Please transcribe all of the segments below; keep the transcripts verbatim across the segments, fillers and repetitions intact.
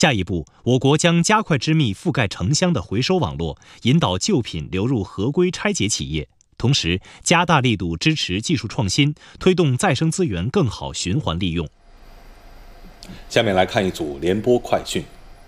下一步，我国将加快织密覆盖城乡的回收网络，引导旧品流入合规拆解企业，同时加大力度支持技术创新，推动再生资源更好循环利用。 下面来看一组联播快讯。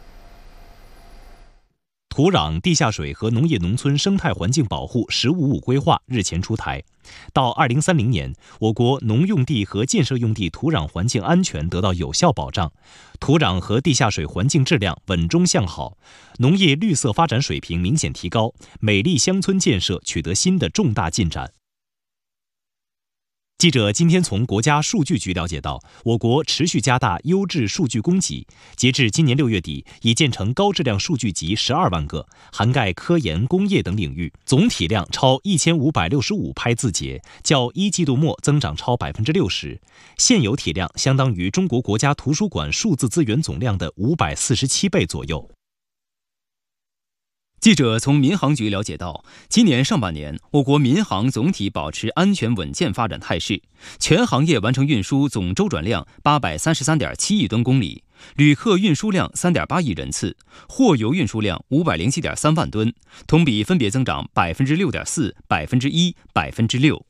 土壤、地下水和农业农村生态环境保护“十五五”规划日前出台，到二零三零年，我国农用地和建设用地土壤环境安全得到有效保障，土壤和地下水环境质量稳中向好，农业绿色发展水平明显提高，美丽乡村建设取得新的重大进展。记者今天从国家数据局了解到，我国持续加大优质数据供给，截至今年六月底，已建成高质量数据集十二万个，涵盖科研、工业等领域，总体量超一千五百六十五拍字节，较一季度末增长超百分之六十，现有体量相当于中国国家图书馆数字资源总量的五百四十七倍左右。 记者从民航局了解到，今年上半年，我国民航总体保持安全稳健发展态势，全行业完成运输总周转量八百三十三点七亿吨公里，旅客运输量三点八亿人次，货邮运输量五百零七点三万吨，同比分别增长百分之六点四、百分之一、百分之六。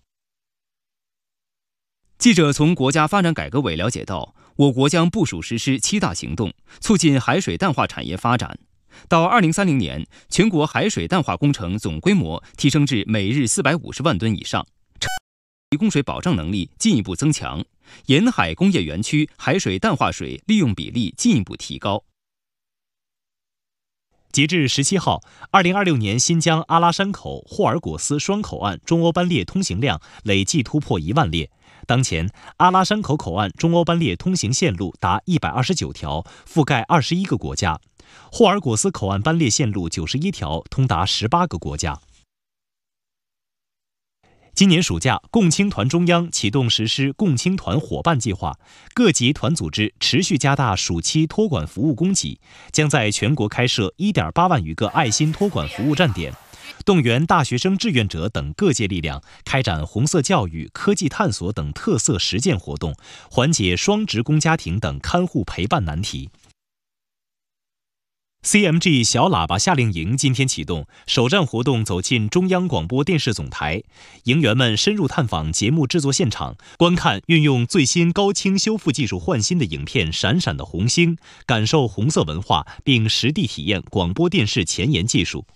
记者从国家发展改革委了解到，我国将部署实施七大行动，促进海水淡化产业发展。到二零三零年，全国海水淡化工程总规模提升至每日四百五十万吨以上，供水保障能力进一步增强，沿海工业园区海水淡化水利用比例进一步提高。 截至十七号，二零二六年新疆阿拉山口、霍尔果斯双口岸中欧班列通行量累计突破一万列。当前，阿拉山口口岸中欧班列通行线路达一百二十九条，覆盖二十一个国家；霍尔果斯口岸班列线路九十一条，通达十八个国家。今年暑假，共青团中央启动实施共青团伙伴计划，各级团组织持续加大暑期托管服务供给，将在全国开设 一点八万余个爱心托管服务站点，动员大学生志愿者等各界力量，开展红色教育、科技探索等特色实践活动，缓解双职工家庭等看护陪伴难题。C M G 小喇叭夏令营今天启动，首站活动走进中央广播电视总台，营员们深入探访节目制作现场，观看运用最新高清修复技术换新的影片《闪闪的红星》，感受红色文化，并实地体验广播电视前沿技术。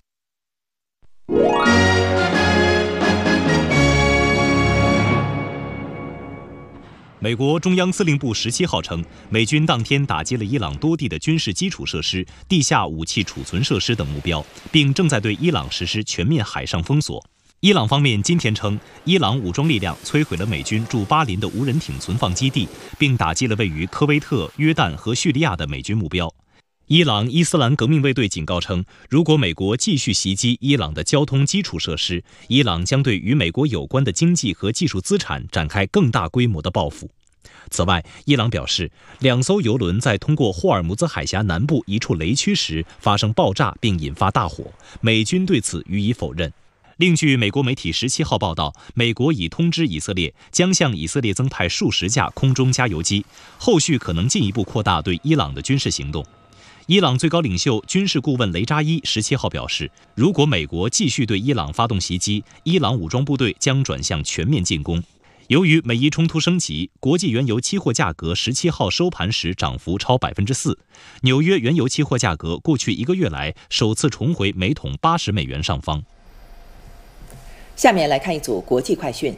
美国中央司令部十七号称，美军当天打击了伊朗多地的军事基础设施、地下武器储存设施等目标，并正在对伊朗实施全面海上封锁。伊朗方面今天称，伊朗武装力量摧毁了美军驻巴林的无人艇存放基地，并打击了位于科威特、约旦和叙利亚的美军目标。伊朗伊斯兰革命卫队警告称，如果美国继续袭击伊朗的交通基础设施，伊朗将对与美国有关的经济和技术资产展开更大规模的报复。此外，伊朗表示，两艘油轮在通过霍尔木兹海峡南部一处雷区时发生爆炸并引发大火，美军对此予以否认。另据美国媒体十七号报道，美国已通知以色列将向以色列增派数十架空中加油机，后续可能进一步扩大对伊朗的军事行动。伊朗最高领袖军事顾问雷扎伊十七号表示，如果美国继续对伊朗发动袭击，伊朗武装部队将转向全面进攻。由于美伊冲突升级，国际原油期货价格十七号收盘时涨幅超百分之四，纽约原油期货价格过去一个月来首次重回每桶八十美元上方。 下面来看一组国际快讯。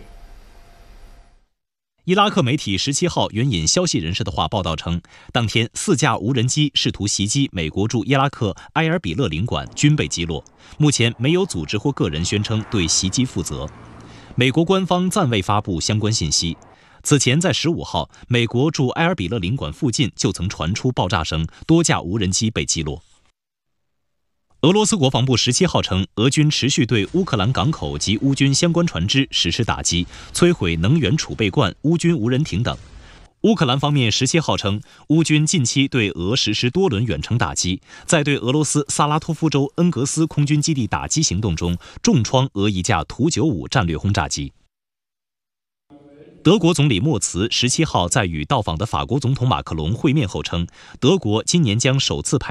伊拉克媒体十七号援引消息人士的话报道称，当天四架无人机试图袭击美国驻伊拉克埃尔比勒领馆，均被击落。目前没有组织或个人宣称对袭击负责。美国官方暂未发布相关信息。此前在十五号，美国驻埃尔比勒领馆附近就曾传出爆炸声，多架无人机被击落。俄罗斯国防部十七号称，俄军持续对乌克兰港口及乌军相关船只实施打击，摧毁能源储备罐、乌军无人艇等。乌克兰方面十七号称，乌军近期对俄实施多轮远程打击，在对俄罗斯萨拉托夫州恩格斯空军基地打击行动中，重创俄一架图九五战略轰炸机。 德国总理默茨十七号在与到访的法国总统马克龙会面后称，德国今年将首次派